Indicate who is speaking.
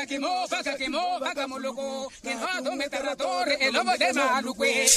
Speaker 1: Muloko, que no me terratore, el lobo de Maluque.